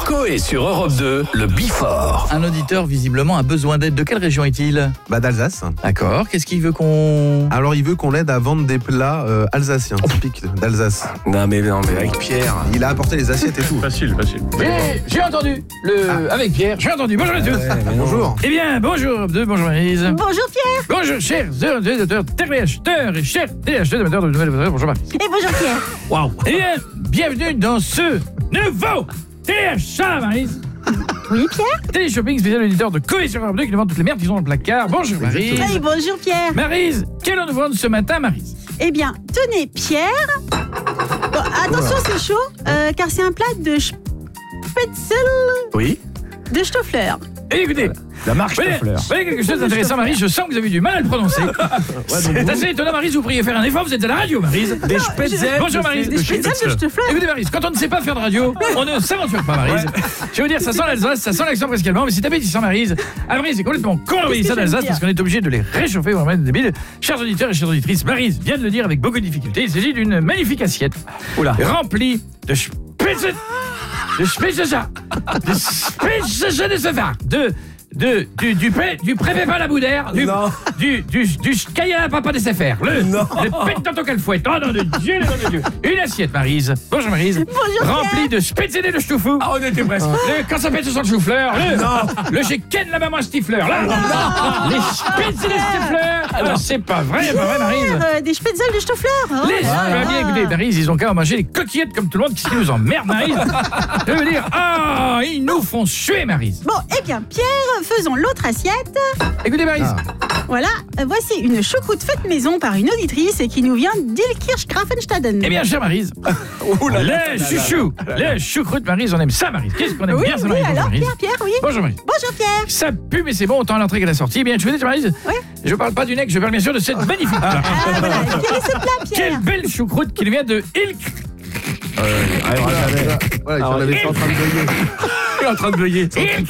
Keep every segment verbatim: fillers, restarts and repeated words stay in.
Coé sur Europe deux, le Before. Un auditeur visiblement a besoin d'aide. De quelle région est-il ? Bah d'Alsace. D'accord. Qu'est-ce qu'il veut qu'on... Alors il veut qu'on l'aide à vendre des plats euh, alsaciens, typiques d'Alsace. Non mais non mais avec Pierre. Il a apporté les assiettes et tout. Facile, facile. J'ai, j'ai entendu le... avec Pierre. J'ai entendu. Bonjour à tous. Bonjour. Eh bien, bonjour Europe deux, bonjour Maryse. Bonjour Pierre. Bonjour chers auditeurs, téléacheteurs et chers téléacheteurs de nouvelles auditeurs. Bonjour Maryse. Et bonjour Pierre. Waouh. Eh bien, bienvenue dans ce nouveau téléachat, Maryse. Oui Pierre. Téléshopping spécial auditeur de Coé sur Europe deux qui nous vend toutes les merdes qu'ils ont dans le placard. Bonjour Maryse. Oui, bonjour Pierre. Maryse, qu'allons-nous vendre ce matin, Maryse ? Eh bien, tenez Pierre. Bon, attention c'est chaud, euh, car c'est un plat de Spätzle Oui. de Stoffler. Et écoutez, La marque voyez, Stoffler. voyez quelque chose d'intéressant, Maryse. Je sens que vous avez du mal à le prononcer. C'est assez étonnant, Maryse. Vous pourriez faire un effort. Vous êtes à la radio, Maryse. Des Spätzle. Bonjour, Maryse. Des Spätzle de Stoffler. Écoutez, Maryse, quand on ne sait pas faire de radio, on ne s'aventure pas, Maryse. Je vais vous dire, ça sent l'Alsace, ça sent l'accent presque allemand, mais c'est appétissant, Maryse. Ah, Maryse, c'est complètement con l'envoyer ça Qu'est-ce que d'Alsace je parce qu'on est obligé de les réchauffer pour remettre des billes. Chers auditeurs et chères auditrices, Maryse vient de le dire avec beaucoup de difficulté. Il s'agit d'une magnifique assiette Oula. remplie de Spätzle, de Spätzle, de Spätzle de Safar, de de du du pré, du préfet à la boudère, du Non. du du du Kaya papa des affaires, le Non. le pète dans ton calfouette. Oh non de Dieu, le nom de Dieu. Une assiette, Maryse. Bonjour Maryse. Bonjour, Remplie de Spätzle de Stouffou. Ah, on était presque. Le, quand ça fait ce sent le chou-fleur, le, le chez Ken la maman Stifleur, là, les Spätzle de Stifleur. Alors c'est pas vrai, pas vrai Maryse. Pierre, euh, des Spätzle de Stoffler. Oh Les là là. bien écoutez, Maryse, ils ont qu'à en manger des coquillettes comme tout le monde qui nous emmerde, Maryse. Je veux dire, ah, ils nous font suer, Maryse. Bon, eh bien Pierre, faisons l'autre assiette. Écoutez, Maryse. Voilà, euh, voici une choucroute faite maison par une auditrice et qui nous vient d'Ilkirch-Grafenstaden. Eh bien, chère Maryse, les chouchous, les choucroutes, Maryse, on aime ça, Maryse. Qu'est-ce qu'on aime Oui, bien ça, oui, Maryse. Bonjour, alors Maryse. Pierre, Pierre, oui. Bonjour, Maryse. Bonjour Pierre. Ça pue, mais c'est bon, autant à l'entrée qu'à la sortie. Eh bien, je veux dire, Maryse, Oui. je parle pas du nec, je parle bien sûr de cette magnifique. Ah voilà, quel est ce plat Quelle Pierre? belle choucroute qui nous vient de Ilk. Voilà, il en avait pas en train de beuiller. Il est en train de beuiller. Ilk.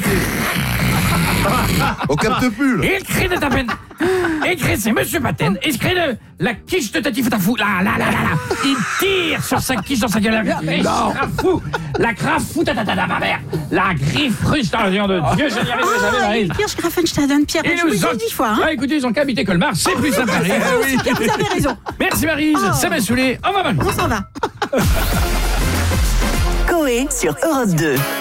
On capte plus là. Écrit de ta peine. Écrit, c'est Monsieur Paten. Écrit de la quiche de Tati Foutafou. Là, là, là, là, là. Il tire sur sa quiche dans sa gueule. La crafou. La crafou, ta, ta, ta, ta, ma mère. La griffe russe dans l'avion de Dieu. Je n'y arriverai jamais, Ah, Maryse. Ilkirch-Grafenstaden, Pierre, Et je vous nous le en- dis dix fois. Hein. Ah, écoutez, ils ont qu'à habiter Colmar. C'est plus simple, Maryse. Oui, Pierre, vous avez raison. Merci, Maryse. Oh. Ça m'a saoulé. Au revoir, Maryse. On s'en va. Coé sur Europe deux.